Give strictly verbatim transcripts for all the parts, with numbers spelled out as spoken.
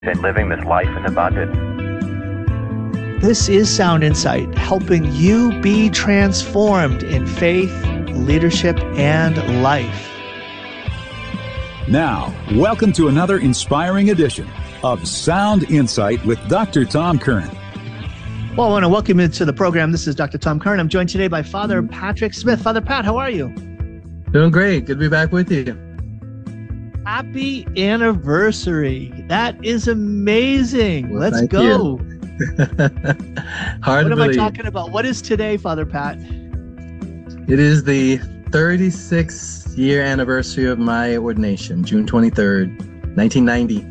and living this life in abundance. This is Sound Insight, helping you be transformed in faith, leadership, and life. Now, welcome to another inspiring edition of Sound Insight with Doctor Tom Curran. Well, I want to welcome you to the program. This is Doctor Tom Curran. I'm joined today by Father Patrick Smith. Father Pat, how are you? Doing great. Good to be back with you. Happy anniversary. That is amazing. Well, Let's thank go. you. Hard what to am believe. I talking about? What is today, Father Pat? It is the thirty-sixth year anniversary of my ordination, June twenty-third, nineteen ninety.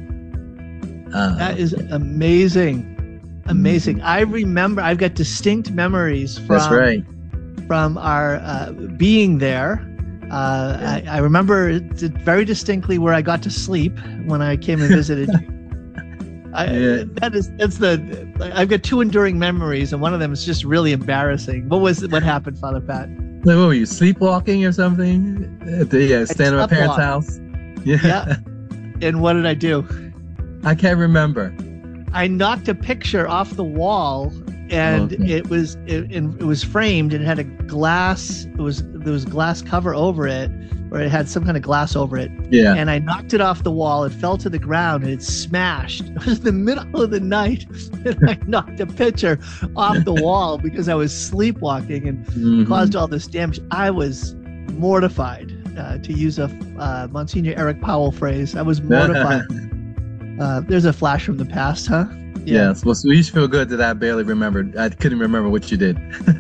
Uh, That is amazing. Amazing. Mm-hmm. I remember, I've got distinct memories from, That's right. from our uh, being there. Uh, yeah. I, I remember very distinctly where I got to sleep when I came and visited you. I, yeah. That is, that's the, I've got two enduring memories, and one of them is just really embarrassing. What was, what happened, Father Pat? Like, what were you, sleepwalking or something? At the, yeah, staying at my parents' house? Yeah. yeah. And what did I do? I can't remember. I knocked a picture off the wall, and okay. it was it, it was framed, and it had a glass. It was there was glass cover over it, or it had some kind of glass over it. Yeah. And I knocked it off the wall. It fell to the ground, and it smashed. It was the middle of the night, and I knocked a picture off the wall because I was sleepwalking and mm-hmm. caused all this damage. I was mortified, uh, to use a uh, Monsignor Eric Powell phrase. I was mortified. Uh, there's a flash from the past, huh? Yeah. Yes. Well, so you should feel good that I barely remembered. I couldn't remember what you did.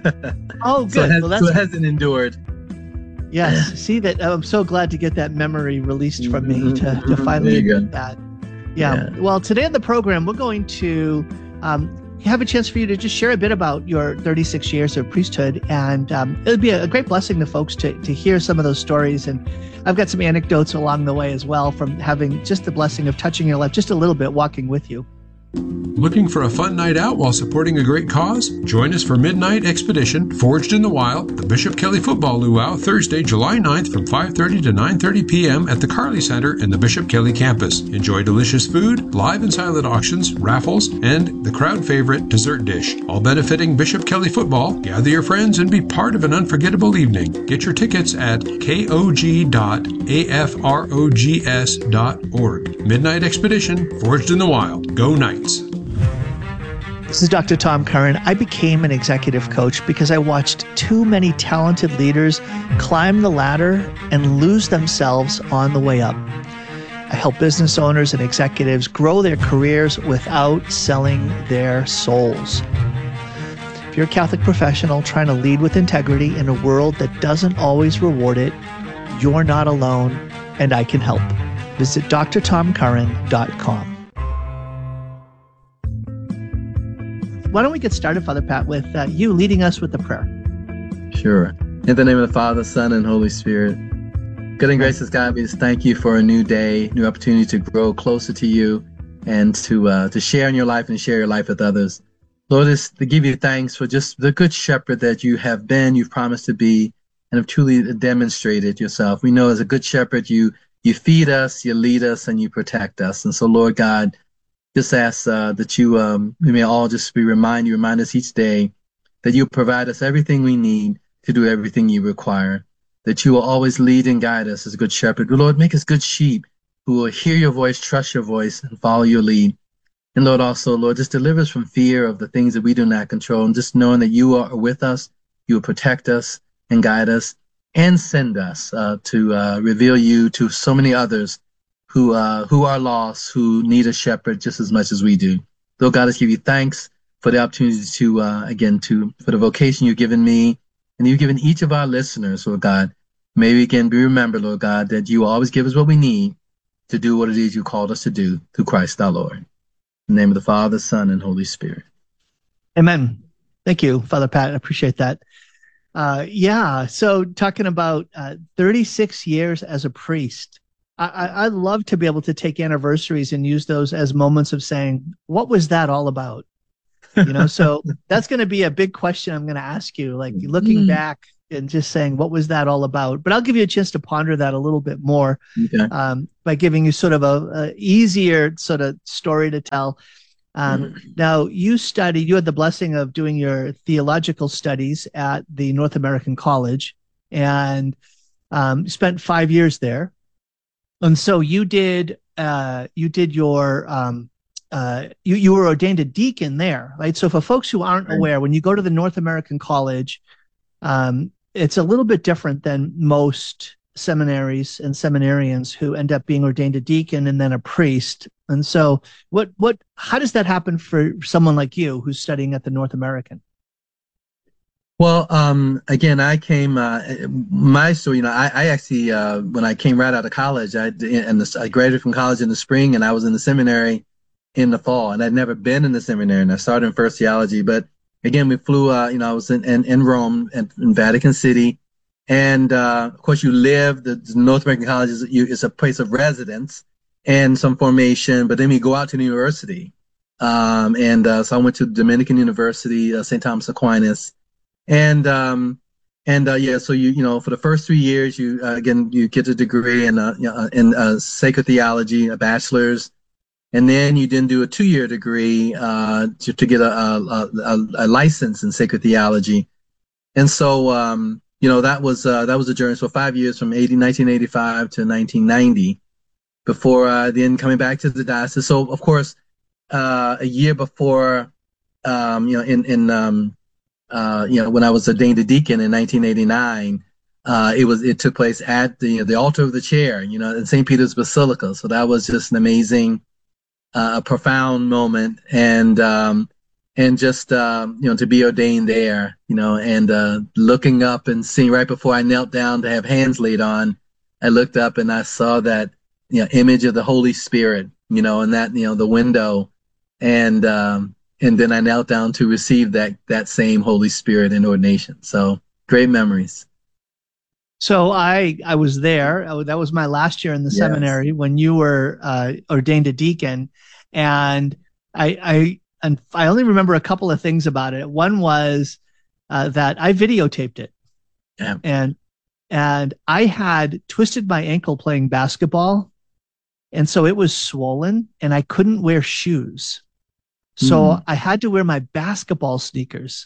Oh, good. So it, has, well, that's... so it hasn't endured. Yes. See that? I'm so glad to get that memory released from me to, to finally get that. Yeah. yeah. Well, today on the program, we're going to um, have a chance for you to just share a bit about your thirty-six years of priesthood. And um, it would be a, a great blessing to folks to, to hear some of those stories. And I've got some anecdotes along the way as well from having just the blessing of touching your life just a little bit, walking with you. Looking for a fun night out while supporting a great cause? Join us for Midnight Expedition, Forged in the Wild, the Bishop Kelly Football Luau, Thursday, July ninth from five thirty to nine thirty p.m. at the Carly Center in the Bishop Kelly campus. Enjoy delicious food, live and silent auctions, raffles, and the crowd favorite dessert dish, all benefiting Bishop Kelly Football. Gather your friends and be part of an unforgettable evening. Get your tickets at k o g dot a f rogs dot org. Midnight Expedition, Forged in the Wild. Go Knights! This is Doctor Tom Curran. I became an executive coach because I watched too many talented leaders climb the ladder and lose themselves on the way up. I help business owners and executives grow their careers without selling their souls. If you're a Catholic professional trying to lead with integrity in a world that doesn't always reward it, you're not alone, and I can help. Visit d r tom curran dot com. Why don't we get started, Father Pat, with uh, you leading us with the prayer? Sure. In the name of the Father, Son, and Holy Spirit. Good and gracious God, we just thank you for a new day, new opportunity to grow closer to you and to uh, to share in your life and share your life with others. Lord, it's to give you thanks for just the good shepherd that you have been, you've promised to be, and have truly demonstrated yourself. We know as a good shepherd, you you feed us, you lead us, and you protect us. And so, Lord God, just ask uh, that you, um, we may all just be remind you, remind us each day that you provide us everything we need to do everything you require, that you will always lead and guide us as a good shepherd. Lord, make us good sheep who will hear your voice, trust your voice, and follow your lead. And Lord, also, Lord, just deliver us from fear of the things that we do not control, and just knowing that you are with us, you will protect us and guide us and send us uh, to uh, reveal you to so many others who uh, who are lost, who need a shepherd just as much as we do. Lord God, I give you thanks for the opportunity to, uh, again, to for the vocation you've given me and you've given each of our listeners, Lord God. May we again be remembered, Lord God, that you always give us what we need to do what it is you called us to do through Christ our Lord. In the name of the Father, Son, and Holy Spirit. Amen. Thank you, Father Pat. I appreciate that. Uh, yeah, so talking about uh, thirty-six years as a priest, I, I love to be able to take anniversaries and use those as moments of saying, what was that all about? You know, so that's going to be a big question I'm going to ask you. Like looking mm. back and just saying, what was that all about? But I'll give you a chance to ponder that a little bit more Okay. um, by giving you sort of a, a easier sort of story to tell. Um, now, you studied, you had the blessing of doing your theological studies at the North American College, and um, spent five years there. And so you did, uh, you did your, um, uh, you, you were ordained a deacon there, right? So for folks who aren't Right. aware, when you go to the North American College, um, it's a little bit different than most seminaries and seminarians who end up being ordained a deacon and then a priest. And so what, what, how does that happen for someone like you who's studying at the North American? Well, um, again, I came, uh, my story, you know, I, I actually, uh, when I came right out of college, I, and the, I graduated from college in the spring, and I was in the seminary in the fall, and I'd never been in the seminary, and I started in first theology. But again, we flew, uh, you know, I was in, in, in Rome and in Vatican City. And, uh, of course, you live, the North American College is, you, is a place of residence and some formation, but then we go out to the university. Um, and uh, so I went to Dominican University, uh, Saint Thomas Aquinas. And, um, and, uh, yeah, so you, you know, for the first three years, you, uh, again, you get a degree in, uh, in, uh, sacred theology, a bachelor's, and then you then do a two-year degree, uh, to, to get a, a, a, a license in sacred theology. And so, um, you know, that was, uh, that was a journey. So five years from nineteen eighty-five to nineteen ninety before, uh, then coming back to the diocese. So, of course, uh, a year before, um, you know, in, in, um, Uh, you know, when I was ordained a deacon in nineteen eighty-nine, uh, it was, it took place at the, the altar of the chair, you know, in Saint Peter's Basilica. So that was just an amazing, uh, profound moment. And, um, and just, um, you know, to be ordained there, you know, and, uh, looking up and seeing right before I knelt down to have hands laid on, I looked up and I saw that, you know, image of the Holy Spirit, you know, and that, you know, the window. And, um, And then I knelt down to receive that that same Holy Spirit in ordination. So great memories. So I I was there. Oh, that was my last year in the Yes. seminary when you were uh, ordained a deacon, and I I and I only remember a couple of things about it. One was uh, that I videotaped it, Yeah. and and I had twisted my ankle playing basketball, and so it was swollen, and I couldn't wear shoes. So Mm. I had to wear my basketball sneakers.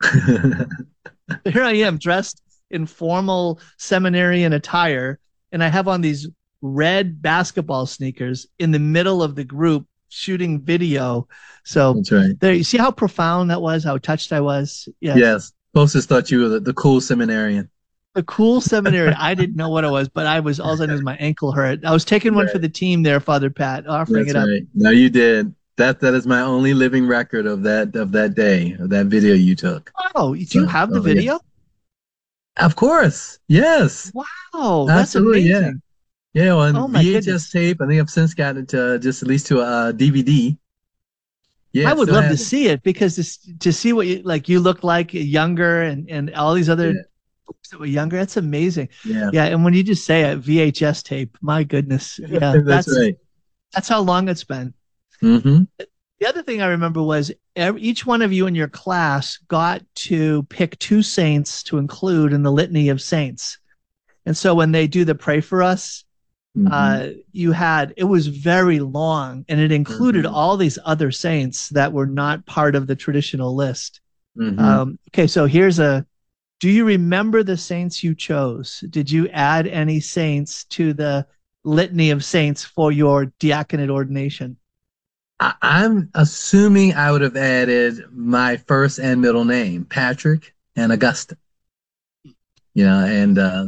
Here I am dressed in formal seminarian attire, and I have on these red basketball sneakers in the middle of the group shooting video. So That's right. there, you see how profound that was, how touched I was. Yeah. Yes. Posters thought you were the, the cool seminarian. The cool seminary. I didn't know what it was, but I was, all of a sudden my ankle hurt. I was taking one Right. for the team there, Father Pat, offering That's it up. right. No, you did. That that is my only living record of that of that day, of that video you took. Oh, do So, you have the oh, yeah. video? Of course. Yes. Wow, that's Absolutely, yeah. amazing. Yeah, on Oh, my V H S goodness. tape. I think I've since got it to just at least to a D V D. Yeah, I would still love to have it. see it because to, to see what you like you look like younger and, and all these other Yeah. folks that were younger. That's amazing. Yeah, Yeah. And when you just say it, V H S tape, my goodness. Yeah. that's, That's, right. that's how long it's been. Mm-hmm. The other thing I remember was every, each one of you in your class got to pick two saints to include in the litany of saints. And so when they do the pray for us, Mm-hmm. uh, you had, it was very long and it included Mhm. all these other saints that were not part of the traditional list. Mhm. Um, okay, so here's a, do you remember the saints you chose? Did you add any saints to the litany of saints for your diaconate ordination? I, I'm assuming I would have added my first and middle name, Patrick and Augustine. You know, and uh,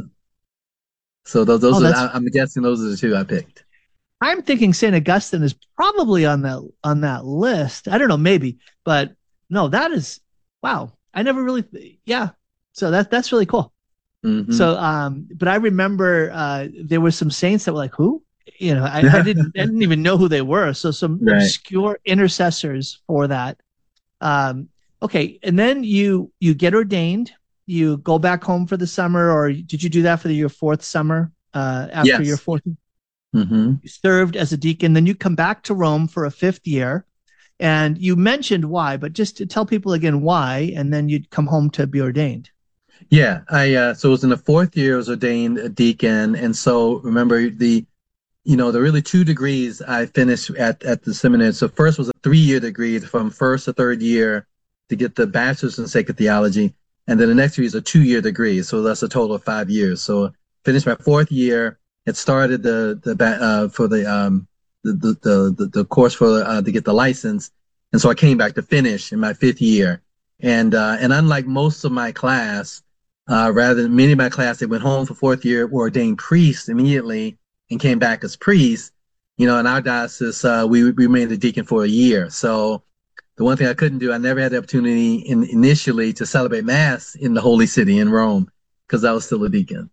so those, those Oh, are, that's- I, I'm guessing those are the two I picked. I'm thinking Saint Augustine is probably on that on that list. I don't know, maybe, but no, that is wow. I never really, yeah. So that that's really cool. Mhm. So, um, but I remember uh, there were some saints that were like, who? You know, I, I didn't I didn't even know who they were. So some Right. obscure intercessors for that. Um, okay, and then you you get ordained. You go back home for the summer, or did you do that for your fourth summer? Uh, after Yes. your fourth, Mhm. you served as a deacon. Then you come back to Rome for a fifth year, and you mentioned why, but just to tell people again why, and then you'd come home to be ordained. Yeah, I uh, so it was in the fourth year I was ordained a deacon, and so remember the you know the really two degrees I finished at at the seminary. So first was a three year degree from first to third year to get the bachelor's in sacred theology, and then the next year is a two year degree. So that's a total of five years. So finished my fourth year. It started the the uh, for the um the the the, the course for uh, to get the license, and so I came back to finish in my fifth year, and uh, and unlike most of my class. Uh, rather than many of my class, they went home for fourth year, were ordained priests immediately, and came back as priests. You know, in our diocese, uh, we, we remained a deacon for a year. So the one thing I couldn't do, I never had the opportunity in, initially to celebrate Mass in the Holy City in Rome because I was still a deacon.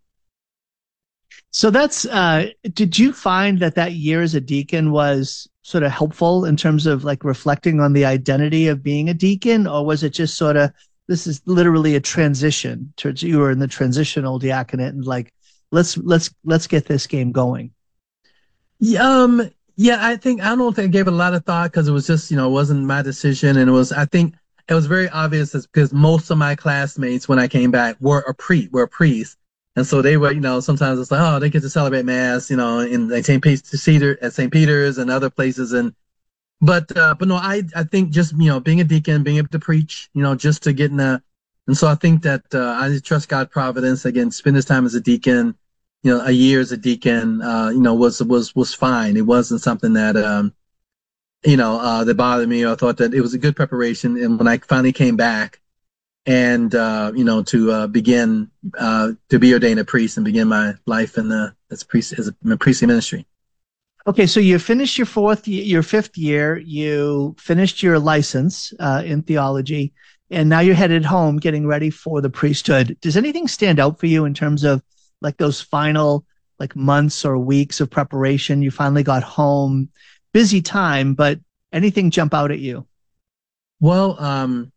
So that's, uh, did you find that that year as a deacon was sort of helpful in terms of like reflecting on the identity of being a deacon, or was it just sort of, this is literally a transition towards you were in the transitional diaconate and like, let's, let's, let's get this game going. Yeah, um, yeah, I think, I don't think I gave it a lot of thought because it was just, you know, it wasn't my decision. And it was, I think it was very obvious because most of my classmates, when I came back, were a priest, were a priest. And so they were, you know, sometimes it's like, oh, they get to celebrate Mass, you know, in like Saint Peter at Saint Peter's and other places. And But uh, but no, I I think just you know being a deacon, being able to preach, you know, just to get in a, and so I think that uh, I trust God's providence again. Spend this time as a deacon, you know, a year as a deacon, uh, you know, was was was fine. It wasn't something that um, you know, uh, that bothered me. Or I thought that it was a good preparation. And when I finally came back, and uh, you know, to uh, begin uh, to be ordained a priest and begin my life in the as priest as a priestly ministry. Okay, so you finished your fourth, your fifth year. You finished your license uh, in theology, and now you're headed home, getting ready for the priesthood. Does anything stand out for you in terms of like those final like months or weeks of preparation? You finally got home, busy time, but anything jump out at you? Well, um,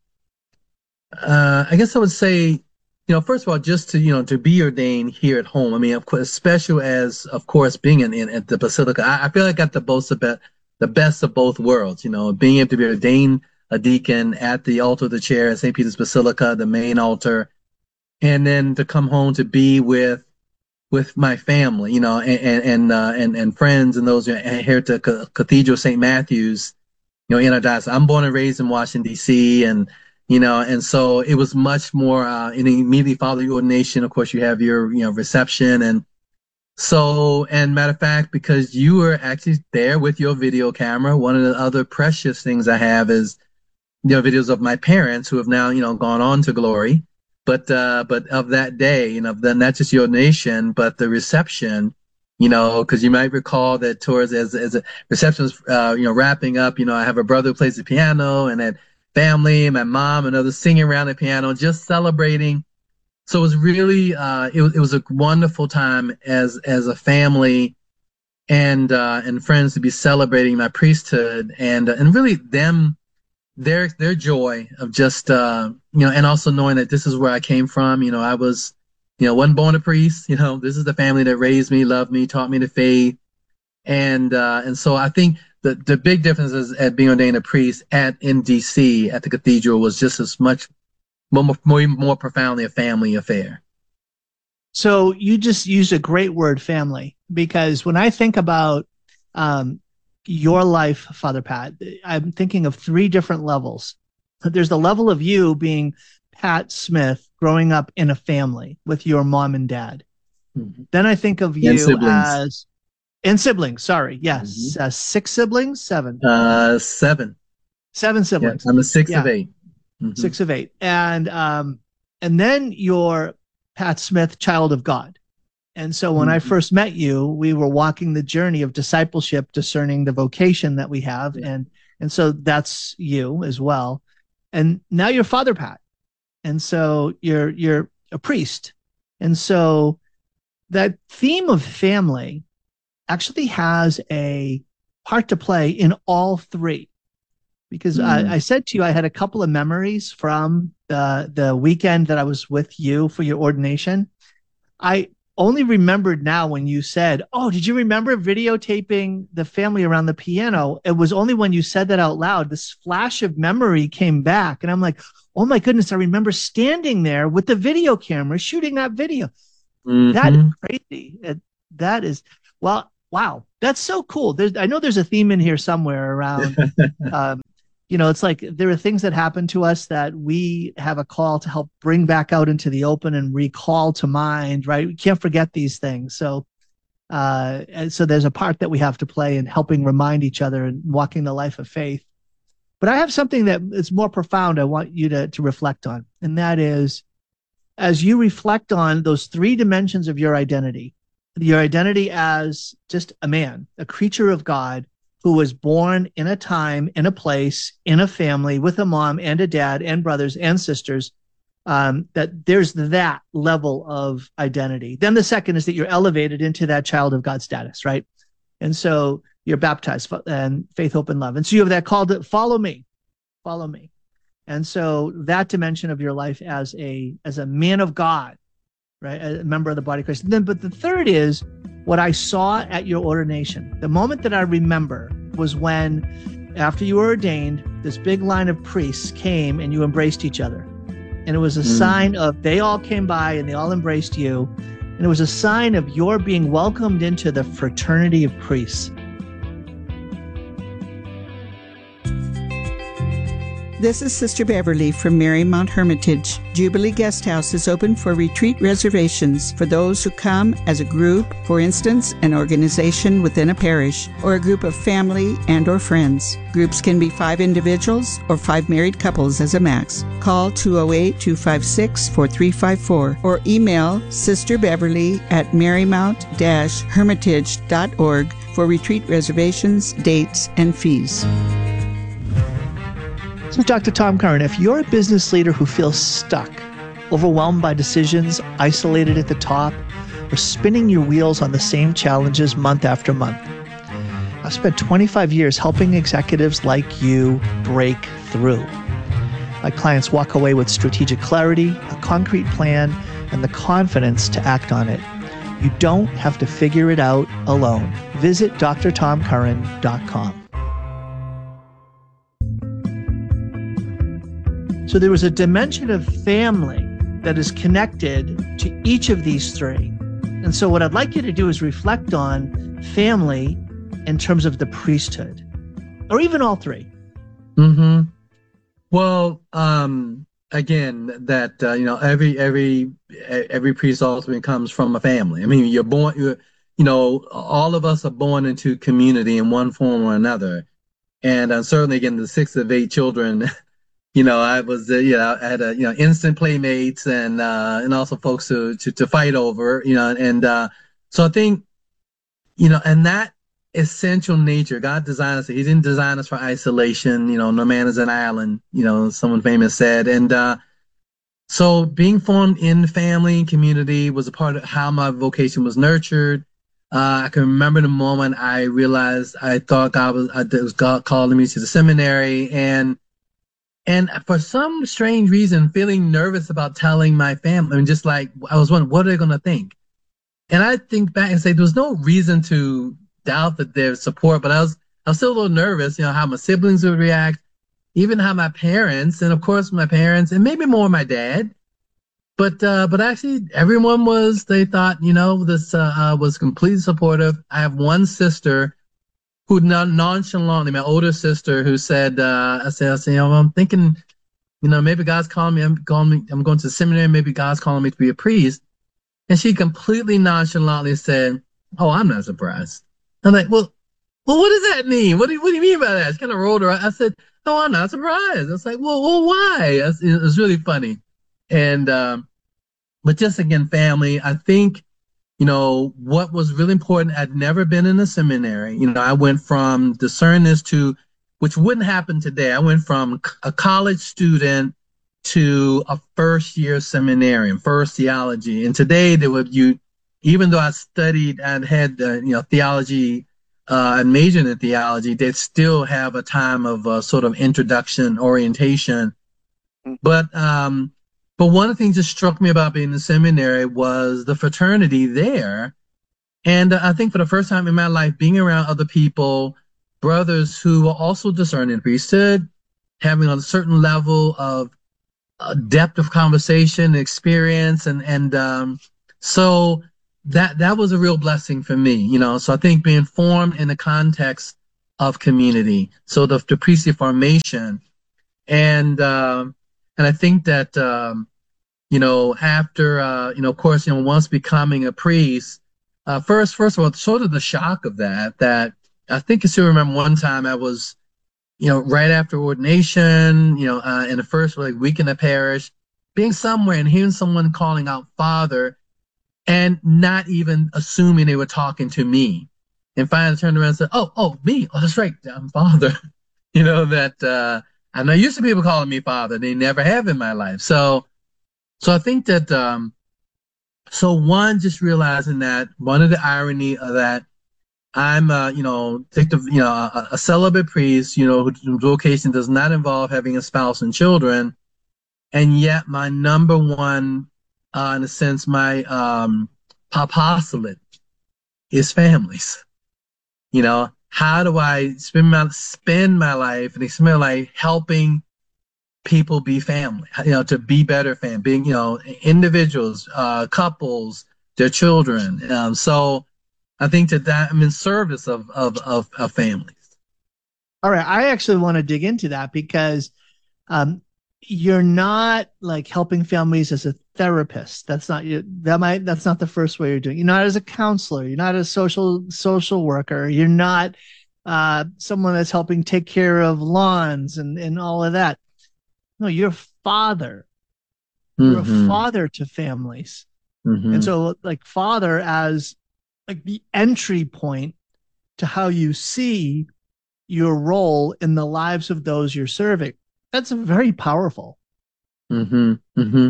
uh, I guess I would say. You know, first of all, just to, you know, to be ordained here at home. I mean, of course, special as, of course, being in, in at the Basilica, I, I feel like I got the both of the best of both worlds, you know, being able to be ordained a deacon at the altar of the chair at Saint Peter's Basilica, the main altar, and then to come home to be with, with my family, you know, and, and, and, uh, and, and friends and those here at the Cathedral of Saint Matthew's, you know, in our diocese. I'm born and raised in Washington, D C, and you know, and so it was much more, uh, and immediately following your ordination, of course, you have your, you know, reception. And so, and matter of fact, because you were actually there with your video camera, one of the other precious things I have is, you know, videos of my parents who have now, you know, gone on to glory. But, uh, but of that day, you know, then not just your ordination, but the reception, you know, because you might recall that towards as, as a reception was, uh, you know, wrapping up, you know, I have a brother who plays the piano and then family, my mom and others singing around the piano, just celebrating. So it was really, uh, it was, it was a wonderful time as, as a family and, uh, and friends to be celebrating my priesthood and, uh, and really them, their, their joy of just, uh, you know, and also knowing that this is where I came from. You know, I was, you know, wasn't born a priest, you know, this is the family that raised me, loved me, taught me the faith. And, uh, and so I think, The, the big difference is at being ordained a priest at in D C at the cathedral was just as much more, more, more profoundly a family affair. So you just used a great word, family, because when I think about um, your life, Father Pat, I'm thinking of three different levels. There's the level of you being Pat Smith growing up in a family with your mom and dad. Mm-hmm. Then I think of you as And siblings, sorry. Yes. Mm-hmm. Uh, six siblings? Seven? Uh, seven. Seven siblings. Yeah, I'm a six yeah. of eight. Mm-hmm. Six of eight. And um, and then you're Pat Smith, child of God. And so when mm-hmm. I first met you, we were walking the journey of discipleship, discerning the vocation that we have. Yeah. And and so that's you as well. And now you're Father Pat. And so you're you're a priest. And so that theme of family actually has a part to play in all three, because mm. I, I said to you, I had a couple of memories from the, the weekend that I was with you for your ordination. I only remembered now when you said, oh, did you remember videotaping the family around the piano? It was only when you said that out loud, this flash of memory came back. And I'm like, oh my goodness, I remember standing there with the video camera shooting that video. Mm-hmm. That is crazy. It, that is, well, wow, that's so cool. There's, I know there's a theme in here somewhere around, um, you know, it's like there are things that happen to us that we have a call to help bring back out into the open and recall to mind, right? We can't forget these things. So, uh, and so there's a part that we have to play in helping remind each other and walking the life of faith. But I have something that is more profound I want you to, to reflect on. And that is, as you reflect on those three dimensions of your identity, your identity as just a man, a creature of God, who was born in a time, in a place, in a family, with a mom and a dad and brothers and sisters, um, that there's that level of identity. Then the second is that you're elevated into that child of God status, right? And so you're baptized and faith, hope, and love. And so you have that call to follow me, follow me. And so that dimension of your life as a, as a man of God, right? A member of the body of Christ. And then, but the third is what I saw at your ordination. The moment that I remember was when, after you were ordained, this big line of priests came and you embraced each other. And it was a mm. sign of, they all came by and they all embraced you. And it was a sign of your being welcomed into the fraternity of priests. This is Sister Beverly from Marymount Hermitage. Jubilee Guest House is open for retreat reservations for those who come as a group, for instance, an organization within a parish, or a group of family and or friends. Groups can be five individuals or five married couples as a max. Call two oh eight, two five six, four three five four or email Sister Beverly at marymount dash hermitage dot org for retreat reservations, dates, and fees. So Doctor Tom Curran, if you're a business leader who feels stuck, overwhelmed by decisions, isolated at the top, or spinning your wheels on the same challenges month after month, I've spent twenty-five years helping executives like you break through. My clients walk away with strategic clarity, a concrete plan, and the confidence to act on it. You don't have to figure it out alone. Visit d r tom curran dot com. So there was a dimension of family that is connected to each of these three. And so what I'd like you to do is reflect on family in terms of the priesthood, or even all three. Mm-hmm. Well, um, again, that, uh, you know, every, every, every priest ultimately comes from a family. I mean, you're born, you're, you know, all of us are born into community in one form or another. And uh, certainly, again, the six of eight children, you know, I was, uh, you know, I had a, you know, instant playmates and, uh, and also folks to, to, to fight over, you know, and, uh, so I think, you know, and that essential nature, God designed us, he didn't design us for isolation, you know, no man is an island, you know, someone famous said. And, uh, so being formed in family and community was a part of how my vocation was nurtured. Uh, I can remember the moment I realized I thought God was, I, was God calling me to the seminary, and, And for some strange reason, feeling nervous about telling my family, I mean, just like, I was wondering, what are they going to think? And I think back and say, there was no reason to doubt that their support, but I was, I was still a little nervous, you know, how my siblings would react, even how my parents, and of course my parents, and maybe more my dad. But, uh, but actually everyone was, they thought, you know, this, uh, uh was completely supportive. I have one sister who non- nonchalantly, my older sister, who said, uh, I said, I said, you know, I'm thinking, you know, maybe God's calling me, I'm calling me, I'm going to the seminary, maybe God's calling me to be a priest. And she completely nonchalantly said, oh, I'm not surprised. I'm like, well, well, what does that mean? What do you, what do you mean by that? She kind of rolled her eyes. I said, oh, I'm not surprised. I was like, well, well, why? It was really funny. And, um, but just again, family, I think, you know, what was really important, I'd never been in a seminary. You know, I went from discerners to, which wouldn't happen today. I went from a college student to a first year seminarian, first theology. And today they would, you, even though I studied and had, uh, you know, theology, uh, and majored in theology, they'd still have a time of uh, sort of introduction orientation. But, um, but one of the things that struck me about being in the seminary was the fraternity there. And uh, I think for the first time in my life, being around other people, brothers who were also discerning the priesthood, having a certain level of uh, depth of conversation and experience. And, and um, so that that was a real blessing for me, you know. So I think being formed in the context of community, so the, the priestly formation. And um, and I think that, um, you know, after, uh, you know, of course, you know, once becoming a priest, uh, first, first of all, sort of the shock of that, that I think I still remember one time I was, you know, right after ordination, you know, uh, in the first like week in the parish, being somewhere and hearing someone calling out Father and not even assuming they were talking to me. And finally turned around and said, oh, oh, me. Oh, that's right. I'm Father. You know, that, uh, I know used to people calling me Father. They never have in my life. So, so I think that, um, so one, just realizing that one of the irony of that I'm, uh, you know, think of, you know, a, a celibate priest, you know, whose vocation does not involve having a spouse and children. And yet my number one, uh, in a sense, my, um, apostolate is families. You know, how do I spend my, spend my life and spend my life helping people be family, you know, to be better family, being, you know, individuals, uh, couples, their children. Um, so I think that, that I'm in service of, of, of, of families. All right. I actually want to dig into that because um, you're not like helping families as a therapist. That's not you. That might, that's not the first way you're doing it. You're not as a counselor. You're not a social, social worker. You're not uh, someone that's helping take care of lawns and, and all of that. No, you're father. You're Mm-hmm. a father to families. Mm-hmm. And so like father as like the entry point to how you see your role in the lives of those you're serving. That's very powerful. Mm-hmm. Mm-hmm.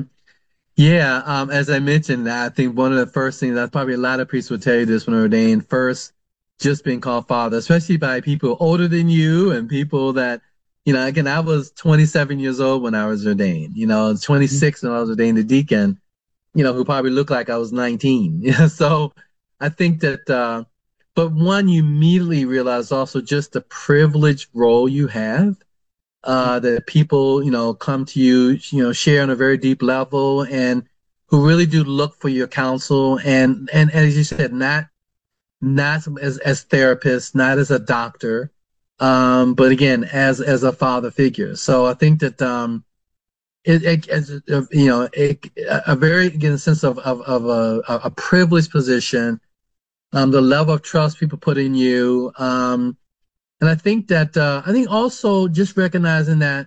Yeah. Um, as I mentioned, I think one of the first things that probably a lot of priests would tell you this when they're ordained, first, just being called father, especially by people older than you and people that, you know, again, I was twenty-seven years old when I was ordained, you know, twenty-six mm-hmm. when I was ordained a deacon, you know, who probably looked like I was nineteen. Yeah. So I think that, uh, but one, you immediately realize also just the privileged role you have, uh, that people, you know, come to you, you know, share on a very deep level and who really do look for your counsel. And, and, and as you said, not, not as, as therapists, not as a doctor, um, but again, as, as a father figure. So I think that, um, it, it as, you know, it, a very, again, sense of, of, of a, a privileged position, um, the level of trust people put in you. Um, and I think that, uh, I think also just recognizing that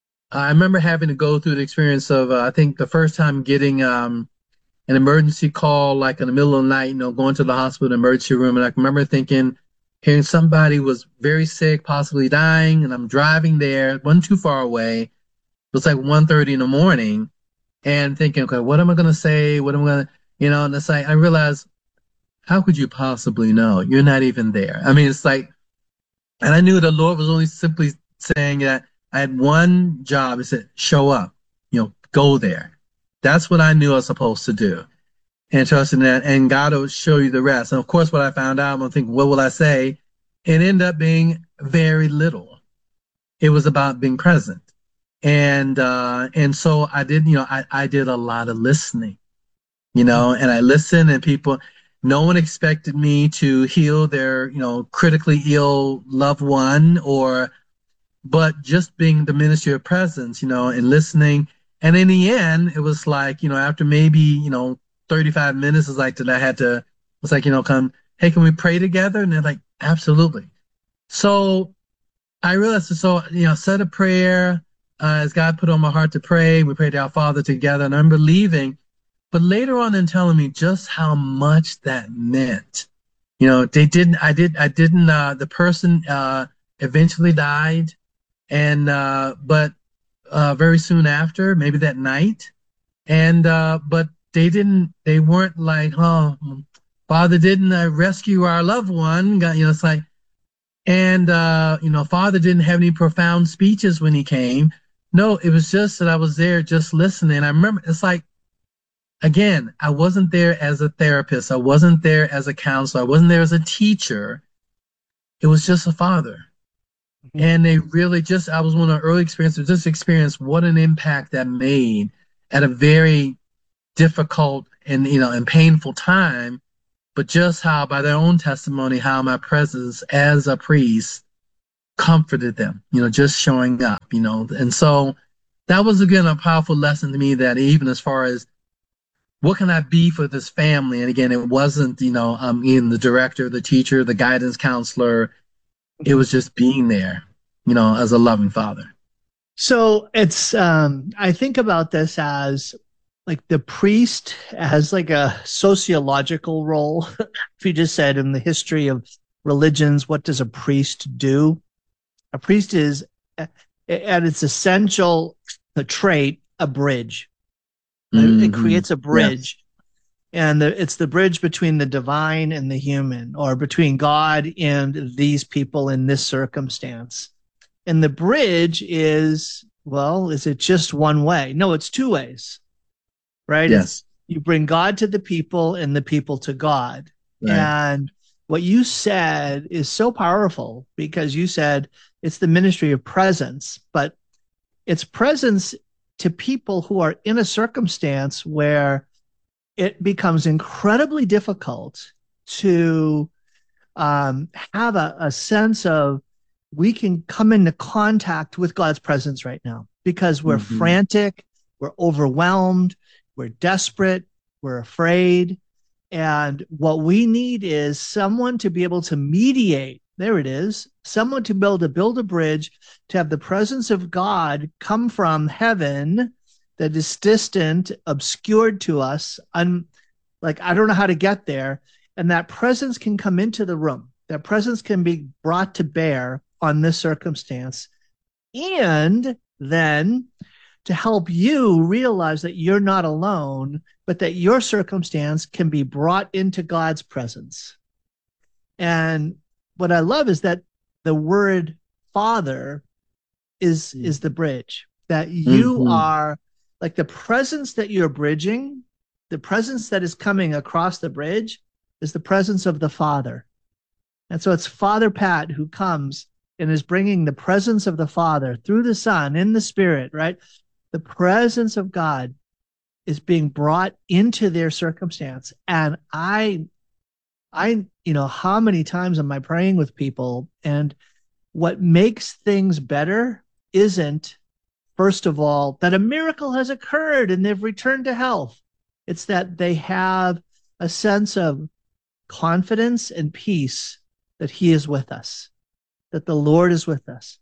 I remember having to go through the experience of, uh, I think the first time getting, um, an emergency call, like in the middle of the night, you know, going to the hospital emergency room. And I can remember thinking, hearing somebody was very sick, possibly dying, and I'm driving there, wasn't too far away. It was like one thirty in the morning and thinking, okay, what am I going to say? What am I going to, you know, and it's like, I realized, how could you possibly know? You're not even there. I mean, it's like, and I knew the Lord was only simply saying that I had one job. He said, show up, you know, go there. That's what I knew I was supposed to do. And trusting that, and God will show you the rest. And of course, what I found out, I'm going to think, what will I say? It ended up being very little. It was about being present. And, uh, and so I did, you know, I, I did a lot of listening, you know, and I listened and people, no one expected me to heal their, you know, critically ill loved one or, but just being the ministry of presence, you know, and listening. And in the end, it was like, you know, after maybe, you know, thirty-five minutes is like that I had to, it's like, you know, come, hey, can we pray together? And they're like, absolutely. So I realized, so, you know, said a prayer, uh, as God put on my heart to pray. We prayed to our Father together, and I'm believing, but later on in telling me just how much that meant, you know, they didn't, I did, I didn't, uh, the person, uh, eventually died and, uh, but, uh, very soon after, maybe that night. And, uh, but they didn't, they weren't like, oh, Father didn't uh, rescue our loved one. You know, it's like, and, uh, you know, Father didn't have any profound speeches when he came, No, it was just that I was there just listening. I remember it's like, again, I wasn't there as a therapist. I wasn't there as a counselor. I wasn't there as a teacher. It was just a father. Mm-hmm. And they really just, I was one of the early experiences, just experienced what an impact that made at a very difficult and, you know, and painful time, but just how by their own testimony, how my presence as a priest comforted them, you know, just showing up, you know. And so that was, again, a powerful lesson to me, that even as far as what can I be for this family? And again, it wasn't, you know, um, even the director, the teacher, the guidance counselor. It was just being there, you know, as a loving father. So it's, um, I think about this as like the priest has like a sociological role. If you just said in the history of religions, what does a priest do? A priest is, at its essential trait, a bridge. Mm-hmm. It creates a bridge. Yes. And the, it's the bridge between the divine and the human, or between God and these people in this circumstance. And the bridge is, well, is it just one way? No, it's two ways, right? Yes. It's, you bring God to the people and the people to God. Right. And what you said is so powerful, because you said it's the ministry of presence, but it's presence to people who are in a circumstance where it becomes incredibly difficult to um, have a, a sense of we can come into contact with God's presence right now, because we're mm-hmm. frantic, we're overwhelmed, we're desperate, we're afraid. And what we need is someone to be able to mediate. There it is. Someone to be able to build a bridge, to have the presence of God come from heaven that is distant, obscured to us. I'm like, I don't know how to get there. And that presence can come into the room. That presence can be brought to bear on this circumstance. And then to help you realize that you're not alone, but that your circumstance can be brought into God's presence. And what I love is that the word Father is, mm. is the bridge, that you mm-hmm. are like the presence that you're bridging, the presence that is coming across the bridge is the presence of the Father. And so it's Father Pat who comes and is bringing the presence of the Father through the Son in the Spirit, right? The presence of God is being brought into their circumstance. And I, I, you know, how many times am I praying with people, and what makes things better isn't, first of all, that a miracle has occurred and they've returned to health. It's that they have a sense of confidence and peace that He is with us, that the Lord is with us.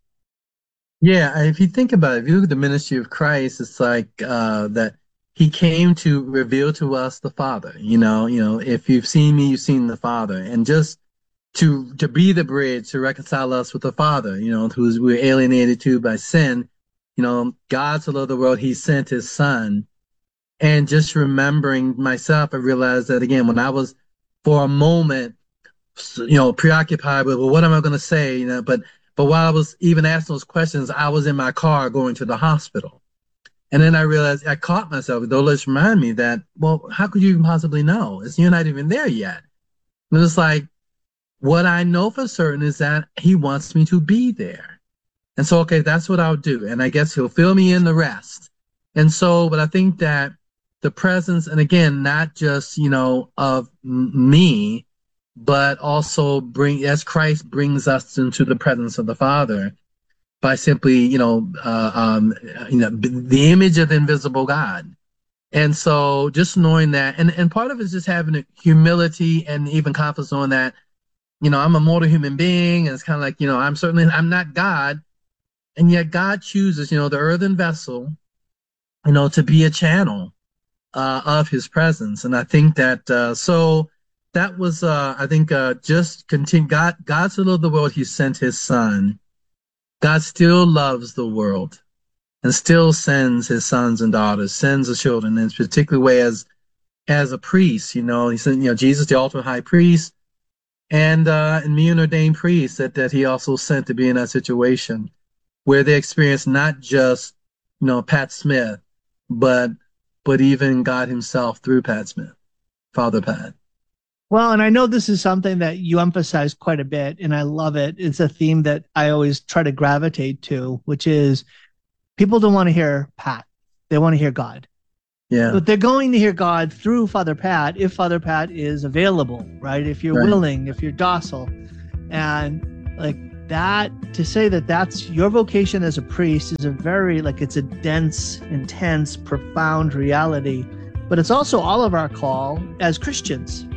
Yeah, if you think about it, if you look at the ministry of Christ, it's like uh, that He came to reveal to us the Father. You know, you know, if you've seen me, you've seen the Father, and just to to be the bridge to reconcile us with the Father. You know, who we're alienated to by sin. You know, God so loved the world, He sent His Son. And just remembering myself, I realized that again, when I was for a moment, you know, preoccupied with, well, what am I going to say? You know, but but while I was even asking those questions, I was in my car going to the hospital. And then I realized, I caught myself, though, let's remind me that, well, how could you even possibly know? It's, you're not even there yet. And it's like, what I know for certain is that He wants me to be there. And so, okay, that's what I'll do. And I guess He'll fill me in the rest. And so, but I think that the presence, and again, not just, you know, of me, but also bring, as Christ brings us into the presence of the Father by simply, you know, uh, um, you know, the image of the invisible God. And so just knowing that, and, and part of it is just having humility and even confidence on that, you know, I'm a mortal human being, and it's kind of like, you know, I'm certainly, I'm not God. And yet God chooses, you know, the earthen vessel, you know, to be a channel uh, of His presence. And I think that, uh, so that was, uh, I think, uh, just continue. God, God so loved the world, He sent His Son. God still loves the world and still sends His sons and daughters, sends the children in a particular way as, as a priest. You know, He sent, you know, Jesus, the ultimate high priest, and, uh, and me, an ordained priest that, that He also sent to be in that situation where they experience not just you know, Pat Smith, but but even God himself through Pat Smith, Father Pat. Well, and I know this is something that you emphasize quite a bit, and I love it. It's a theme that I always try to gravitate to, which is people don't want to hear Pat. They want to hear God. Yeah. But they're going to hear God through Father Pat if Father Pat is available, right? If you're Right. willing, if you're docile. And like that, to say that that's your vocation as a priest is a very, like, it's a dense, intense, profound reality. But it's also all of our call as Christians.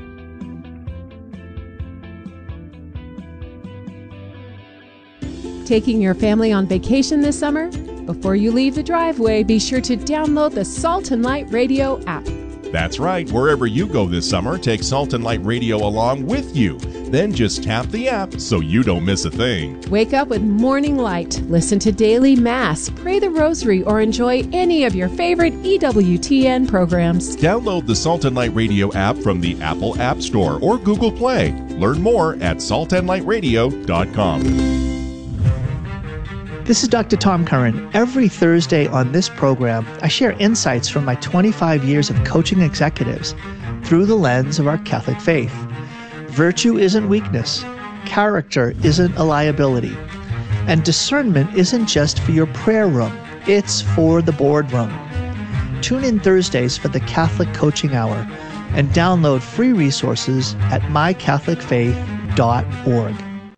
Taking your family on vacation this summer? Before you leave the driveway, be sure to download the Salt and Light Radio app. That's right. Wherever you go this summer, take Salt and Light Radio along with you. Then just tap the app so you don't miss a thing. Wake up with Morning Light, listen to Daily Mass, pray the Rosary, or enjoy any of your favorite E W T N programs. Download the Salt and Light Radio app from the Apple App Store or Google Play. Learn more at salt and light radio dot com. This is Doctor Tom Curran. Every Thursday on this program, I share insights from my twenty-five years of coaching executives through the lens of our Catholic faith. Virtue isn't weakness. Character isn't a liability. And discernment isn't just for your prayer room. It's for the boardroom. Tune in Thursdays for the Catholic Coaching Hour and download free resources at my catholic faith dot org.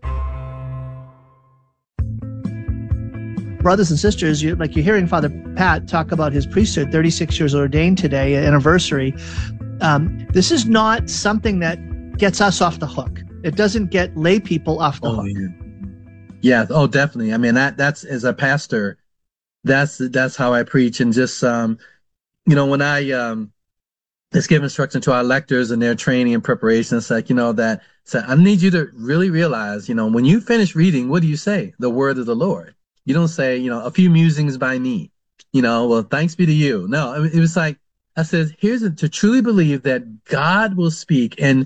Brothers and sisters, you, like you're hearing Father Pat talk about his priesthood, thirty-six years ordained today, anniversary. Um, this is not something that gets us off the hook. It doesn't get lay people off the Oh, hook. yeah. Yeah. Oh, definitely. I mean, that that's as a pastor, that's that's how I preach. And just um, you know, when I um, just give instruction to our lectors and their training and preparation, it's like, you know, that so I need you to really realize, you know, when you finish reading, what do you say? The word of the Lord. You don't say, you know, a few musings by me, you know, well, thanks be to you. No, it was like, I said, here's a, to truly believe that God will speak, and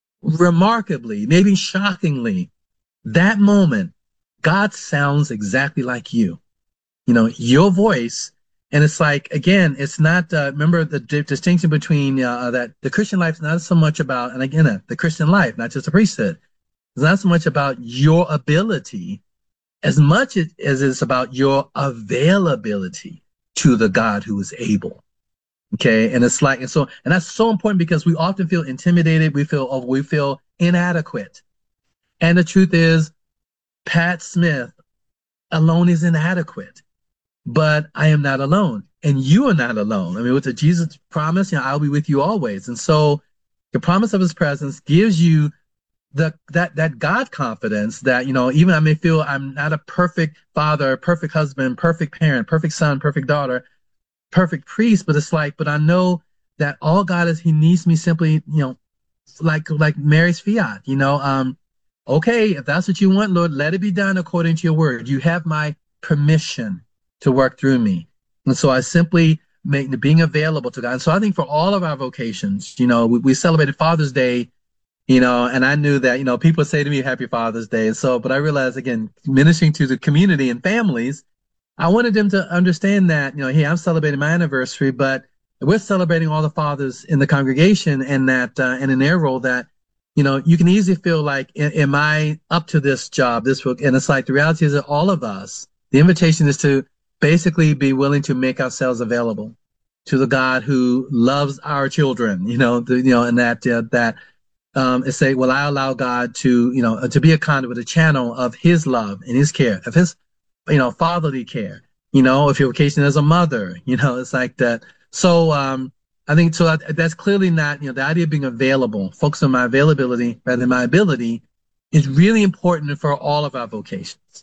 remarkably, maybe shockingly, that moment, God sounds exactly like you, you know, your voice. And it's like, again, it's not, uh, remember the di- distinction between uh, that the Christian life is not so much about, and again, uh, the Christian life, not just the priesthood, it's not so much about your ability as much as it's about your availability to the God who is able. Okay. And it's like, and so, and that's so important because we often feel intimidated. We feel, oh, we feel inadequate. And the truth is, Pat Smith alone is inadequate, but I am not alone. And you are not alone. I mean, with the Jesus promise, you know, I'll be with you always. And so the promise of his presence gives you the that that God confidence that, you know, even I may feel I'm not a perfect father, perfect husband, perfect parent, perfect son, perfect daughter, perfect priest, but it's like, but I know that all God is, he needs me simply, you know, like like Mary's fiat, you know, um, okay, if that's what you want, Lord, let it be done according to your word. You have my permission to work through me. And so I simply make being available to God. And so I think for all of our vocations, you know, we, we celebrated Father's Day, you know, and I knew that, you know, people say to me, Happy Father's Day. And so, but I realized, again, ministering to the community and families, I wanted them to understand that, you know, hey, I'm celebrating my anniversary, but we're celebrating all the fathers in the congregation, and that, uh, and in their role, that, you know, you can easily feel like, am I up to this job, this book? And it's like, the reality is that all of us, the invitation is to basically be willing to make ourselves available to the God who loves our children, you know, the, you know, and that, uh, that, Um, and say, well, I allow God to, you know, to be a conduit, a channel of his love and his care, of his, you know, fatherly care, you know, if your vocation as a mother, you know, it's like that. So um, I think so that, that's clearly not, you know, the idea of being available, focus on my availability rather than my ability, is really important for all of our vocations.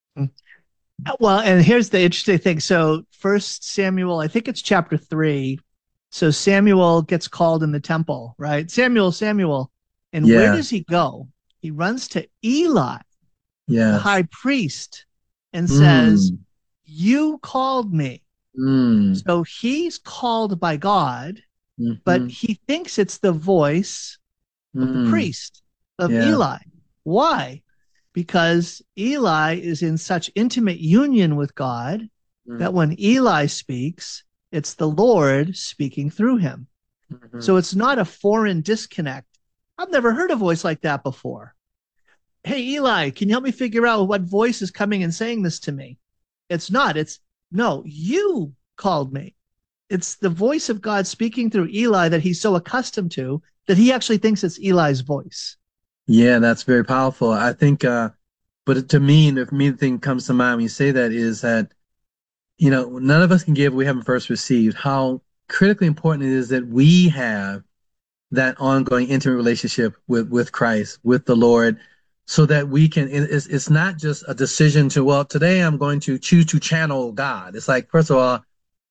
Well, and here's the interesting thing. So First Samuel, I think it's chapter three. So Samuel gets called in the temple, right? Samuel, Samuel. And Yeah. where does he go? He runs to Eli, Yeah. the high priest, and says, Mm. you called me. Mm. So he's called by God, Mhm. but he thinks it's the voice of the Mm. priest, of Yeah. Eli. Why? Because Eli is in such intimate union with God mm-hmm. that when Eli speaks, it's the Lord speaking through him. Mm-hmm. So it's not a foreign disconnect. I've never heard a voice like that before. Hey, Eli, can you help me figure out what voice is coming and saying this to me? It's not. It's, no, you called me. It's the voice of God speaking through Eli that he's so accustomed to that he actually thinks it's Eli's voice. Yeah, that's very powerful. I think, uh, but to me, the main thing comes to mind when you say that is that, you know, none of us can give what we haven't first received. How critically important it is that we have that ongoing intimate relationship with, with Christ, with the Lord, so that we can, it's, it's not just a decision to, well, today I'm going to choose to channel God. It's like, first of all,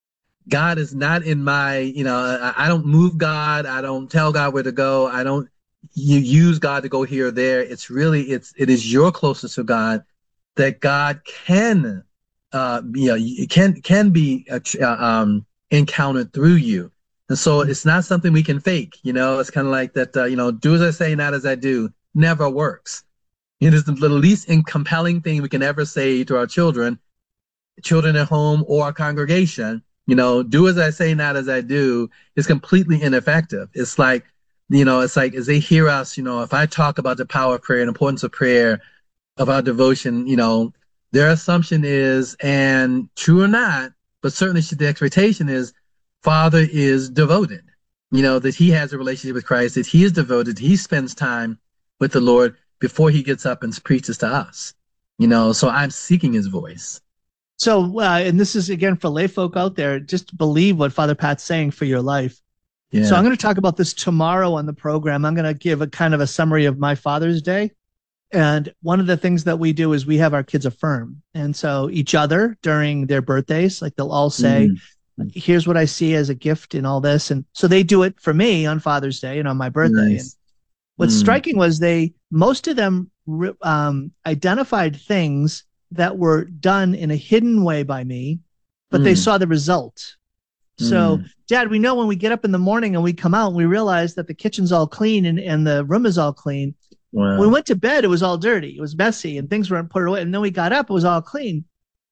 God is not in my, you know, I, I don't move God. I don't tell God where to go. I don't you use God to go here or there. It's really, it's, it is your closest to God that God can, uh, you know, can, can be, uh, um, encountered through you. And so it's not something we can fake, you know, it's kind of like that, uh, you know, do as I say, not as I do, never works. It is the least compelling thing we can ever say to our children, children at home or our congregation. You know, do as I say, not as I do, is completely ineffective. It's like, you know, it's like as they hear us, you know, if I talk about the power of prayer and importance of prayer, of our devotion, you know, their assumption is, and true or not, but certainly the expectation is, Father is devoted, you know, that he has a relationship with Christ, that he is devoted, he spends time with the Lord before he gets up and preaches to us, you know, so I'm seeking his voice. So, uh, and this is again for lay folk out there, just believe what Father Pat's saying for your life. Yeah. So I'm going to talk about this tomorrow on the program. I'm going to give a kind of a summary of my Father's Day. And one of the things that we do is we have our kids affirm. And so each other during their birthdays, like they'll all say, mm-hmm. here's what I see as a gift in all this. And so they do it for me on Father's Day and on my birthday. Nice. And what's mm. striking was they, most of them um, identified things that were done in a hidden way by me, but mm. they saw the result. So, mm. Dad, we know when we get up in the morning and we come out, we realize that the kitchen's all clean and, and the room is all clean. Wow. When we went to bed, it was all dirty. It was messy and things weren't put away. And then we got up, it was all clean.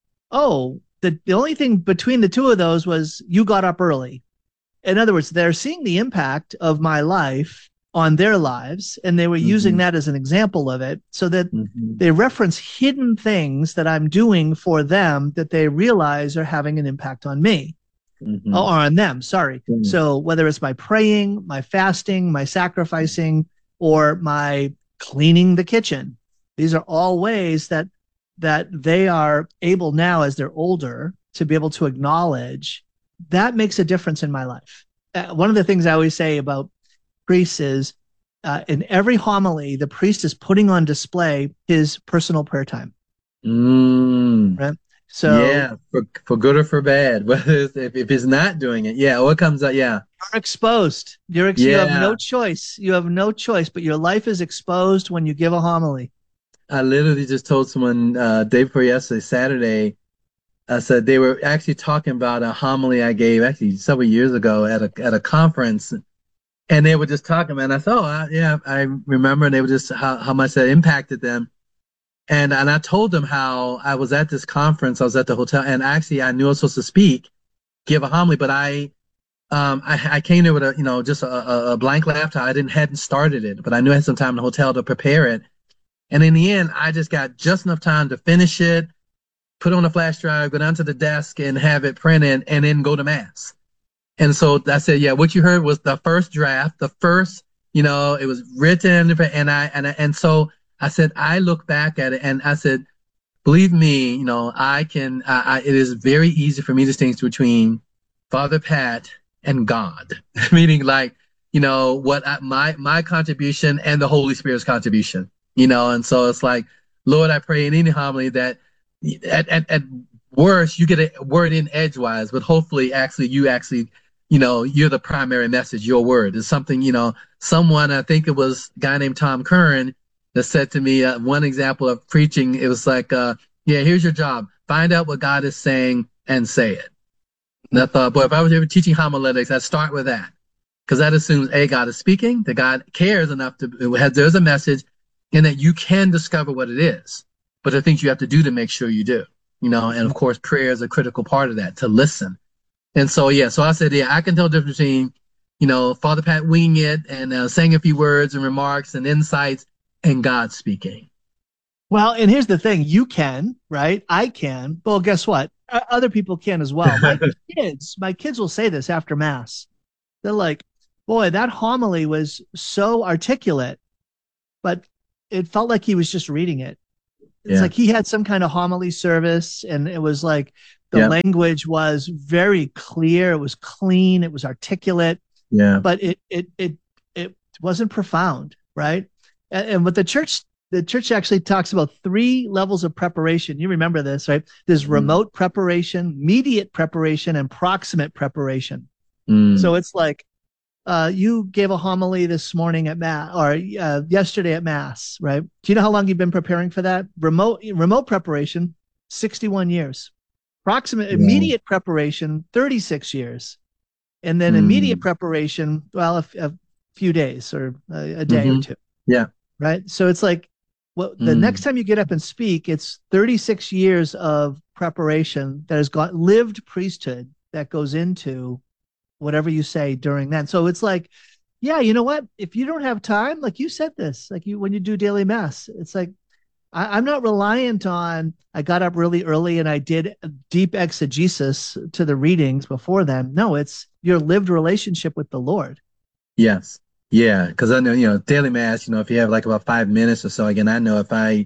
Oh, the, the only thing between the two of those was you got up early. In other words, they're seeing the impact of my life on their lives, and they were mm-hmm. using that as an example of it, so that mm-hmm. they reference hidden things that I'm doing for them that they realize are having an impact on me. Mm-hmm. Or on them, sorry. Mm-hmm. So whether it's my praying, my fasting, my sacrificing, or my cleaning the kitchen, these are all ways that that they are able now, as they're older, to be able to acknowledge that makes a difference in my life. Uh, one of the things I always say about priests is uh, in every homily, the priest is putting on display his personal prayer time. Mm. Right? So yeah, for, for good or for bad, whether it's, if, if he's not doing it, yeah, what comes out, yeah. You're exposed. You're ex- yeah. You have no choice. You have no choice, but your life is exposed when you give a homily. I literally just told someone uh, day before yesterday, Saturday, I said they were actually talking about a homily I gave actually several years ago at a at a conference, and they were just talking, man. I thought, oh, yeah, I remember, and they were just how, how much that impacted them. And and I told them how I was at this conference, I was at the hotel, and actually I knew I was supposed to speak, give a homily, but I um I, I came there with a you know just a, a blank laptop. I didn't hadn't started it, but I knew I had some time in the hotel to prepare it. And in the end, I just got just enough time to finish it, put on a flash drive, go down to the desk, and have it printed, and then go to mass. And so I said, yeah, what you heard was the first draft, the first, you know, it was written, and I and I, and so. I said, I look back at it and I said, believe me, you know, I can, I, I, it is very easy for me to distinguish between Father Pat and God, meaning like, you know, what I, my, my contribution and the Holy Spirit's contribution, you know, and so it's like, Lord, I pray in any homily that at, at, at worst you get a word in edgewise, but hopefully actually you actually, you know, you're the primary message, your word is something, you know, someone, I think it was a guy named Tom Curran, that said to me, uh, one example of preaching, it was like, uh, yeah, here's your job. Find out what God is saying and say it. And I thought, boy, if I was ever teaching homiletics, I'd start with that. Because that assumes, A, God is speaking, that God cares enough to, there's a message, and that you can discover what it is. But the things you have to do to make sure you do. you know, and of course, prayer is a critical part of that, to listen. And so, yeah, so I said, yeah, I can tell the difference between, you know, Father Pat winging it and uh, saying a few words and remarks and insights and God speaking. Well, and here's the thing. You can, right? I can. Well, guess what? O- Other people can as well. My kids, my kids will say this after Mass. They're like, boy, that homily was so articulate, but it felt like he was just reading it. It's Yeah. like he had some kind of homily service, and it was like the Yeah. language was very clear. It was clean. It was articulate, Yeah. but it it it it wasn't profound, right? And, and what the church the church actually talks about three levels of preparation. You remember this, right? There's Mm. remote preparation, mediate preparation, and proximate preparation. Mm. So it's like uh, you gave a homily this morning at Mass, or uh, yesterday at Mass, right? Do you know how long you've been preparing for that? Remote remote preparation, sixty-one years. Proximate Yeah. immediate preparation, thirty-six years, and then Mm. immediate preparation, well, a, a few days or a, a day or Mhm. two. Yeah. Right. So it's like, well, the Mm. next time you get up and speak, it's thirty-six years of preparation that has got lived priesthood that goes into whatever you say during that. So it's like, yeah, you know what? If you don't have time, like you said this, like you when you do daily Mass, it's like I, I'm not reliant on I got up really early and I did deep exegesis to the readings before then. No, it's your lived relationship with the Lord. Yes. Yeah. Because I know, you know, daily Mass, you know, if you have like about five minutes or so, again, I know if I,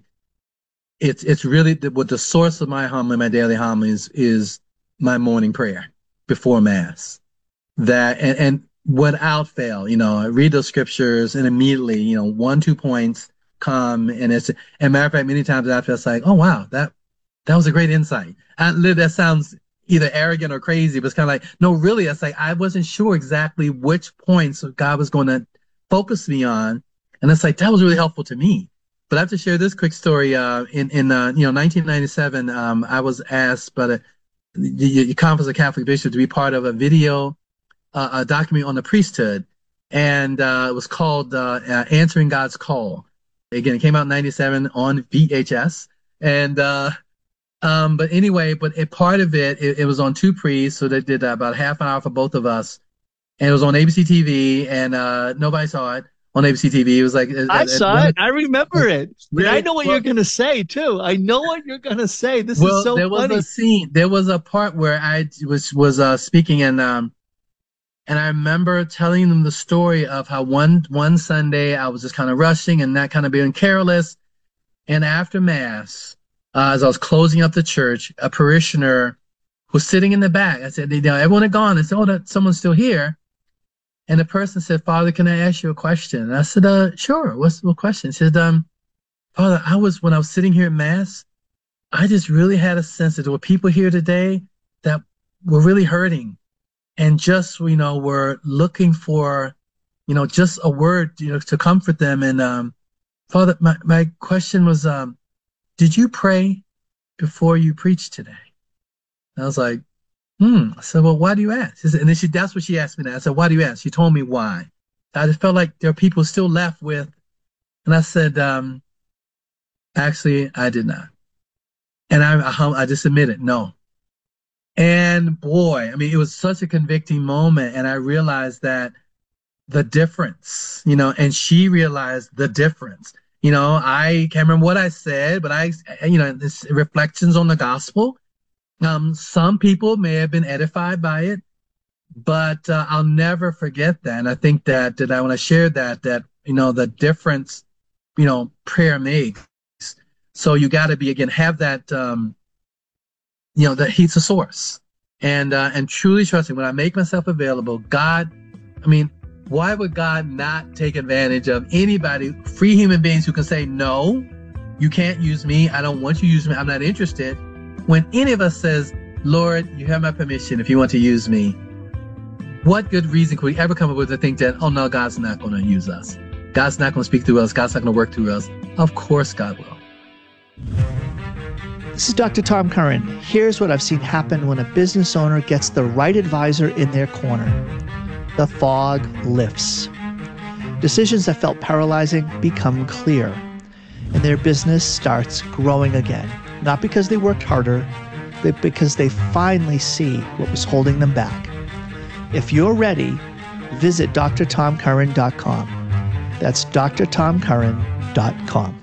it's it's really the, what the source of my homily, my daily homily is, is my morning prayer before Mass. That, and, and without fail, you know, I read those scriptures and immediately, you know, one, two points come. And it's, and matter of fact, many times after it's like, oh, wow, that, that was a great insight. And that sounds either arrogant or crazy, but it's kind of like, no, really, it's like, I wasn't sure exactly which points God was going to focus me on. And it's like, that was really helpful to me. But I have to share this quick story. Uh, in, in, uh, you know, nineteen ninety-seven, um, I was asked by the, the, the Conference of Catholic Bishops to be part of a video, uh, a document on the priesthood. And, uh, it was called, uh, uh, Answering God's Call. Again, it came out in ninety-seven on V H S. And, uh, Um, but anyway, but a part of it, it, it was on two priests, so they did uh, about half an hour for both of us, and it was on A B C T V, and uh, nobody saw it on A B C T V. It was like I uh, saw uh, it. I remember it. And Really? I know what Well- you're going to say too. I know what you're going to say. This well, is so there was funny. a scene. There was a part where I was was uh, speaking, and um, and I remember telling them the story of how one one Sunday I was just kind of rushing and not kind of being careless, and after Mass. Uh, as I was closing up the church, a parishioner was sitting in the back. I said, you know, everyone had gone. I said, oh, that someone's still here. And the person said, Father, can I ask you a question? And I said, uh, sure. What's the question? He said, um, Father, I was, when I was sitting here at Mass, I just really had a sense that there were people here today that were really hurting and just, you know, were looking for, you know, just a word, you know, to comfort them. And, um, Father, my, my question was, um, did you pray before you preached today? And I was like, hmm. I said, well, why do you ask? She said, and then she, that's what she asked me now. I said, why do you ask? She told me why. I just felt like there are people still left with, and I said, um, actually, I did not. And I, I, I just admitted, no. And boy, I mean, it was such a convicting moment. And I realized that the difference, you know, and she realized the difference. You know, I can't remember what I said, but I, you know, this reflections on the gospel. Um, some people may have been edified by it, but uh, I'll never forget that. And I think that, that I, when I shared that, that, you know, the difference, you know, prayer makes. So you got to be, again, have that, um, you know, that he's a source. And, uh, and truly trusting when I make myself available, God, I mean, why would God not take advantage of anybody, free human beings who can say, no, you can't use me. I don't want you to use me. I'm not interested. When any of us says, Lord, you have my permission if you want to use me, what good reason could we ever come up with to think that, oh, no, God's not going to use us. God's not going to speak through us. God's not going to work through us. Of course God will. This is Doctor Tom Curran. Here's what I've seen happen when a business owner gets the right advisor in their corner. The fog lifts. Decisions that felt paralyzing become clear, and their business starts growing again. Not because they worked harder, but because they finally see what was holding them back. If you're ready, visit D R tom curran dot com. That's D R tom curran dot com.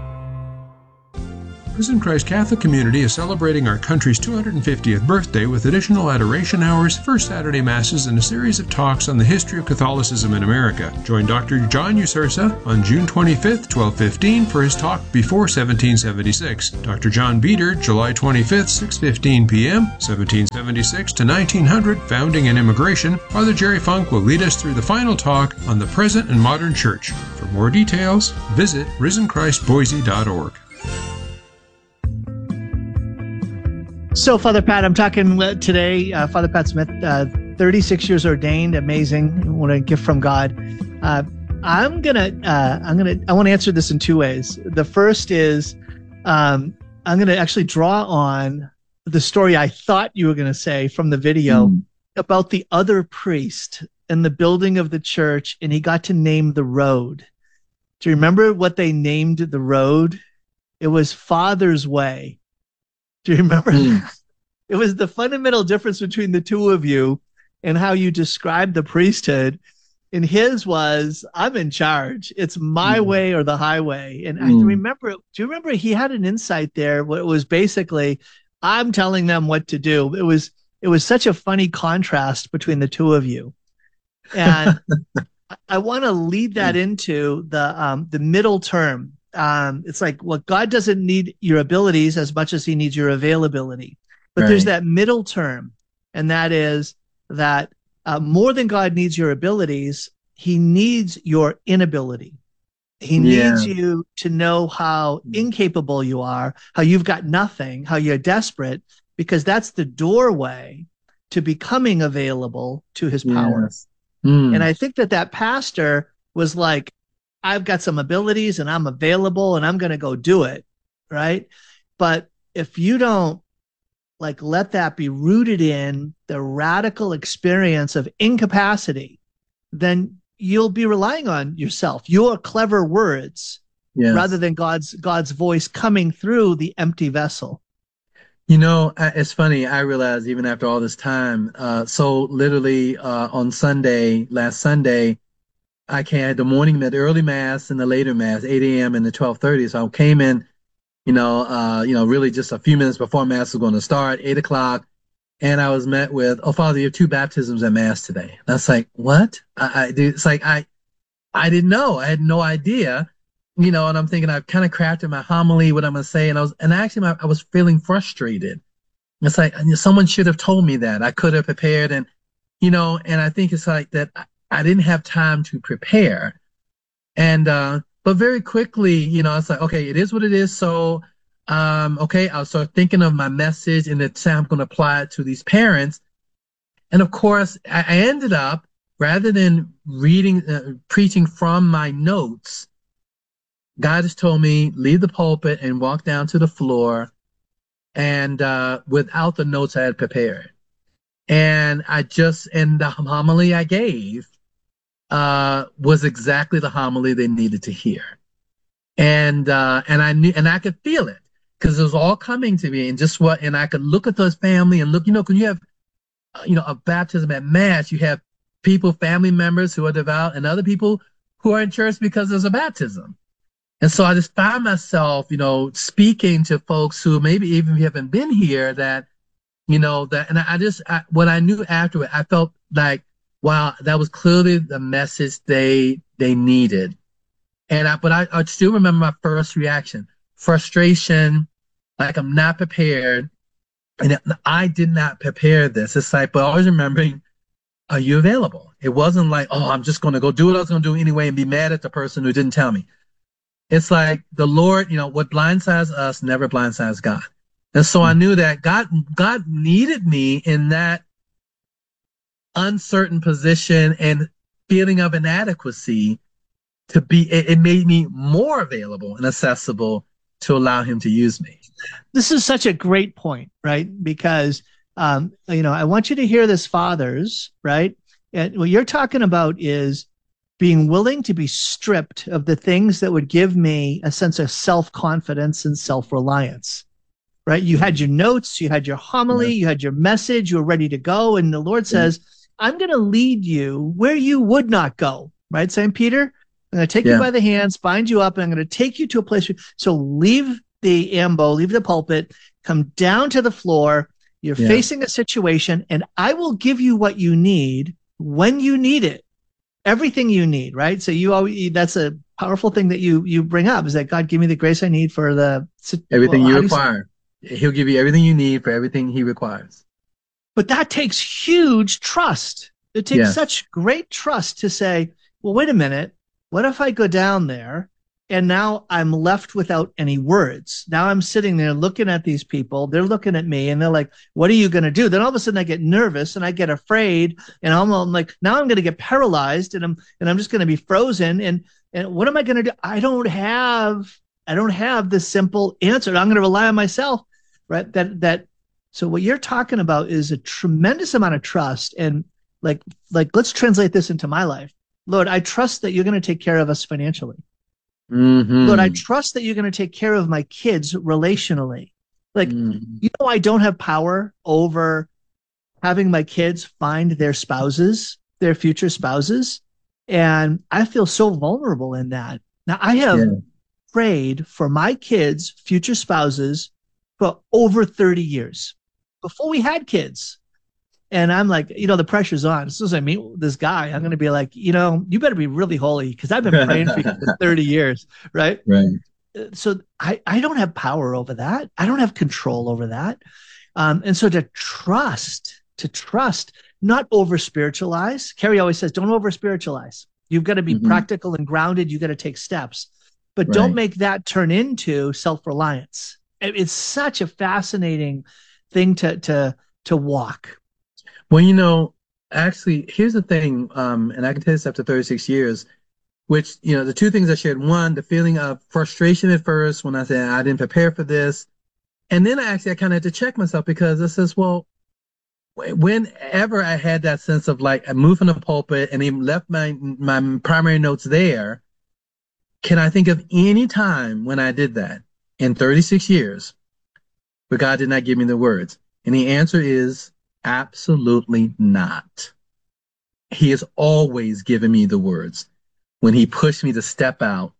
Risen Christ Catholic Community is celebrating our country's two hundred fiftieth birthday with additional adoration hours, first Saturday Masses, and a series of talks on the history of Catholicism in America. Join Doctor John Usursa on June twenty-fifth, twelve fifteen for his talk Before seventeen seventy-six. Doctor John Beater, July twenty-fifth, six fifteen p.m., seventeen seventy-six to nineteen hundred, Founding and Immigration. Father Jerry Funk will lead us through the final talk on the present and modern church. For more details, visit risen christ boise dot org. So, Father Pat, I'm talking today, uh, Father Pat Smith, uh, thirty-six years ordained, amazing. What a gift from God. Uh, I'm gonna, uh, I'm gonna, I want to answer this in two ways. The first is, um, I'm gonna actually draw on the story I thought you were gonna say from the video mm. about the other priest in the building of the church, and he got to name the road. Do you remember what they named the road? It was Father's Way. Do you remember? Mm. It was the fundamental difference between the two of you and how you described the priesthood. And his was, I'm in charge. It's my mm. way or the highway. And mm. I remember, do you remember he had an insight there where it was basically, I'm telling them what to do. It was, it was such a funny contrast between the two of you. And I want to lead that into the, um, the middle term. Um, it's like, well, God doesn't need your abilities as much as he needs your availability. But right. there's that middle term, and that is that uh, more than God needs your abilities, he needs your inability. He yeah. needs you to know how incapable you are, how you've got nothing, how you're desperate, because that's the doorway to becoming available to his power. Yes. Mm. And I think that that pastor was like, I've got some abilities and I'm available and I'm going to go do it. Right. But if you don't like, let that be rooted in the radical experience of incapacity, then you'll be relying on yourself, your clever words, yes. rather than God's, God's voice coming through the empty vessel. You know, it's funny. I realized even after all this time, uh, so literally uh, on Sunday, last Sunday, I came the morning, the early mass and the later mass, eight a.m. and the twelve thirty. So I came in, you know, uh, you know, really just a few minutes before mass was going to start, eight o'clock. And I was met with, oh, Father, you have two baptisms at mass today. And I was like, what? I, I it's like, I, I didn't know. I had no idea, you know, and I'm thinking I've kind of crafted my homily, what I'm going to say. And I was, and actually my, I was feeling frustrated. It's like, someone should have told me that. I could have prepared. And, you know, and I think it's like that. I didn't have time to prepare. And, uh, but very quickly, you know, it's like, okay, it is what it is. So, um, okay, I'll start thinking of my message and then I'm going to apply it to these parents. And of course, I, I ended up, rather than reading, uh, preaching from my notes, God has told me, leave the pulpit and walk down to the floor and, uh, without the notes I had prepared. And I just, and the homily I gave, uh, was exactly the homily they needed to hear. And, uh, and I knew, and I could feel it because it was all coming to me and just what, and I could look at those family and look, you know, when you have, uh, you know, a baptism at mass, you have people, family members who are devout and other people who are in church because there's a baptism. And so I just found myself, you know, speaking to folks who maybe even haven't been here that, you know, that, and I just, I, what I knew afterward, I felt like, wow, that was clearly the message they, they needed. And I, but I, I still remember my first reaction, frustration, like I'm not prepared. And I did not prepare this. It's like, but always remembering, are you available? It wasn't like, oh, I'm just going to go do what I was going to do anyway and be mad at the person who didn't tell me. It's like the Lord, you know, what blindsides us never blindsides God. And so I knew that God, God needed me in that uncertain position and feeling of inadequacy to be, it, it made me more available and accessible to allow him to use me. This is such a great point, right? Because, um, you know, I want you to hear this, fathers, right? And what you're talking about is being willing to be stripped of the things that would give me a sense of self-confidence and self-reliance. right? You had your notes, you had your homily, Right. you had your message, you were ready to go. And the Lord says, I'm going to lead you where you would not go, right? Saint Peter, I'm going to take Yeah. you by the hands, bind you up, and I'm going to take you to a place. Where, so leave the ambo, leave the pulpit, come down to the floor. You're Yeah. facing a situation, and I will give you what you need when you need it. Everything you need, right? So you always, that's a powerful thing that you you bring up, is that God, give me the grace I need for the Everything well, you how do you say- require. He'll give you everything you need for everything he requires. But that takes huge trust. It takes Yes. such great trust to say, well, wait a minute. What if I go down there and now I'm left without any words? Now I'm sitting there looking at these people. They're looking at me and they're like, what are you going to do? Then all of a sudden I get nervous and I get afraid and I'm, I'm like, now I'm going to get paralyzed and I'm, and I'm just going to be frozen. And, and what am I going to do? I don't have, I don't have the simple answer. I'm going to rely on myself, right? That, that, so what you're talking about is a tremendous amount of trust. And like, like, let's translate this into my life. Lord, I trust that you're going to take care of us financially. Mm-hmm. Lord, I trust that you're going to take care of my kids relationally. Like, Mhm. you know, I don't have power over having my kids find their spouses, their future spouses. And I feel so vulnerable in that. Now, I have Yeah. prayed for my kids' future spouses for over thirty years before we had kids. And I'm like, you know, the pressure's on. As soon as I meet this guy, I'm going to be like, you know, you better be really holy because I've been praying for you for thirty years, right? Right. So I, I don't have power over that. I don't have control over that. Um, and so to trust, to trust, not over spiritualize. Carrie always says, don't over spiritualize. You've got to be Mhm. practical and grounded. You got to take steps, but Right. don't make that turn into self-reliance. It- It's such a fascinating thing to, to, to walk. Well, you know, actually, here's the thing, um, and I can tell this after thirty-six years, which, you know, the two things I shared. One, the feeling of frustration at first when I said I didn't prepare for this. And then I actually, I kind of had to check myself because it says, well, wh- whenever I had that sense of like, I moved from the pulpit and even left my, my primary notes there, can I think of any time when I did that in thirty-six years where God did not give me the words? And the answer is absolutely not. He has always given me the words. When he pushed me to step out,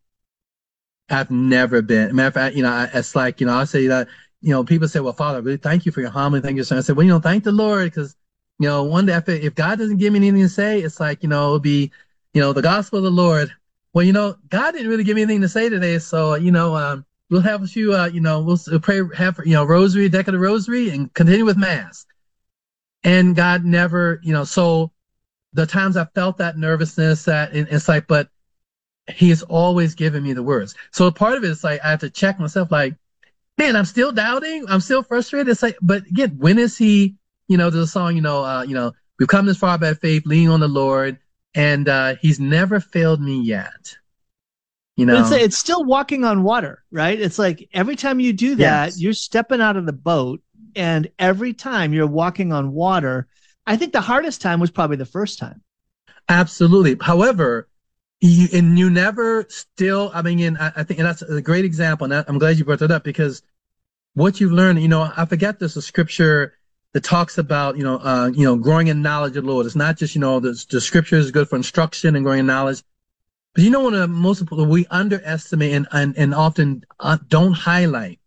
I've never been, matter of fact, you know, I, it's like, you know, I say that, you know, people say, well, Father, really thank you for your homily. Thank you, son. I said, well, you know, thank the Lord, because, you know, one day if, if God doesn't give me anything to say, it's like, you know, it'll be, you know, the gospel of the Lord. Well, you know, God didn't really give me anything to say today. So, you know, um, we'll have a few, uh, you know, we'll pray, have, you know, rosary, deck of the rosary, and continue with mass. And God never, you know, so the times I felt that nervousness, that and it's like, but he has always given me the words. So part of it is like, I have to check myself like, man, I'm still doubting. I'm still frustrated. It's like, but again, when is he, you know, there's a song, you know, uh, you know, we've come this far by faith, leaning on the Lord, and uh, he's never failed me yet. You know, But it's, it's still walking on water, right? It's like every time you do that, Yes. you're stepping out of the boat, and every time you're walking on water. I think the hardest time was probably the first time. absolutely. However, you, and you never still, I mean, and I, I think and that's a great example. And I, I'm glad you brought that up, because what you've learned, you know, I forget there's a scripture that talks about, you know, uh, you know, growing in knowledge of the Lord. It's not just, you know, the, the scripture is good for instruction and growing in knowledge. But you know, one of the most important, we underestimate and, and, and often uh, don't highlight,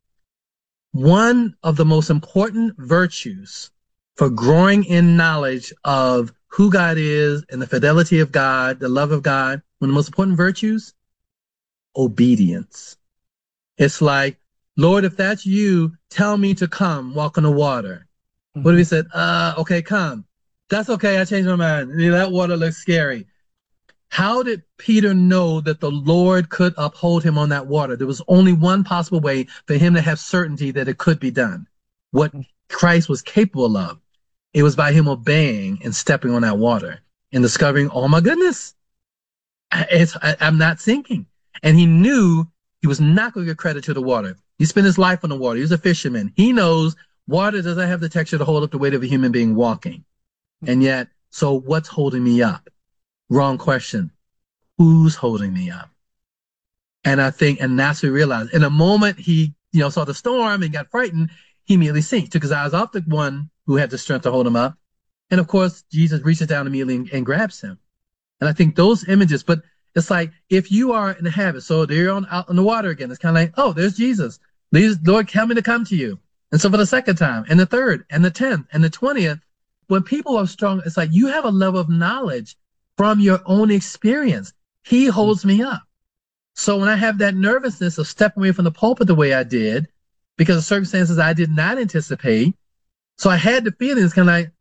one of the most important virtues for growing in knowledge of who God is and the fidelity of God, the love of God, one of the most important virtues, obedience. It's like, Lord, if that's you, tell me to come walk on the water. Mm-hmm. What if he said, uh, okay, come. That's okay, I changed my mind. That water looks scary. How did Peter know that the Lord could uphold him on that water? There was only one possible way for him to have certainty that it could be done. What Christ was capable of. It was by him obeying and stepping on that water and discovering, oh my goodness, it's, I, I'm not sinking. And he knew he was not going to get credit to the water. He spent his life on the water. He was a fisherman. He knows water doesn't have the texture to hold up the weight of a human being walking. And yet, so what's holding me up? Wrong question. Who's holding me up? And I think, and that's what he realized. In a moment he, you know, saw the storm and got frightened. he immediately sinks. Took his eyes off the one who had the strength to hold him up. And of course, Jesus reaches down immediately and, and grabs him. And I think those images, but it's like if you are in the habit, so they're on out in the water again, it's kind of like, oh, there's Jesus. Please, Lord, tell me to come to you. And so for the second time, and the third, and the tenth, and the twentieth, when people are strong, it's like you have a level of knowledge from your own experience. He holds me up. So when I have that nervousness of stepping away from the pulpit the way I did, because of circumstances I did not anticipate, so I had the feeling it's kind of like,